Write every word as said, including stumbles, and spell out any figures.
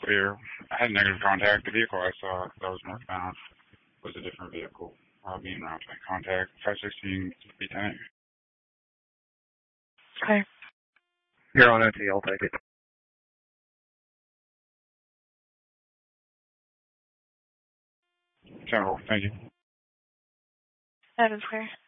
clear. I had negative contact. The vehicle I saw that was northbound was a different vehicle. Uh, being around contact five sixteen B ten. Okay. You're on O T, I'll take it. General, thank you. That is clear.